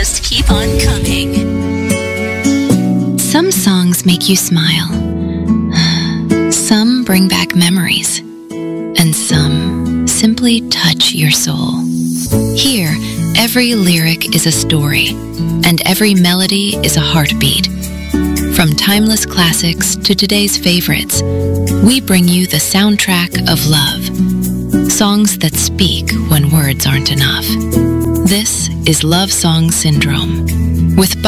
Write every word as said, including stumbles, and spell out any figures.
just keep on coming. Some songs make you smile. Some bring back memories. And some simply touch your soul. Here, every lyric is a story, and every melody is a heartbeat. From timeless classics to today's favorites, we bring you the soundtrack of love. Songs that speak when words aren't enough. This is Love Song Syndrome with